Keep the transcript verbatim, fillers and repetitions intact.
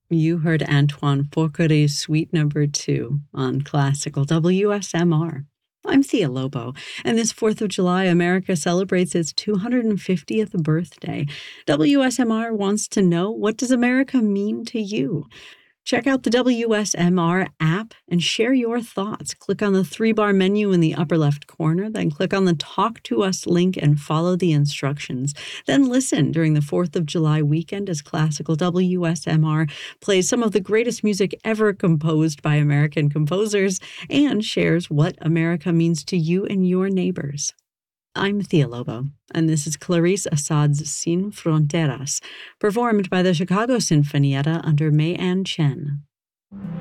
You heard Antoine Forqueret's Suite Number Two on Classical W S M R. I'm Thea Lobo, and this fourth of July, America celebrates its two hundred fiftieth birthday. W S M R wants to know, what does America mean to you? Check out the W S M R app and share your thoughts. Click on the three-bar menu in the upper left corner, then click on the Talk to Us link and follow the instructions. Then listen during the fourth of July weekend as Classical W S M R plays some of the greatest music ever composed by American composers and shares what America means to you and your neighbors. I'm Thea Lobo, and this is Clarice Assad's Sin Fronteras, performed by the Chicago Sinfonietta under May Ann Chen.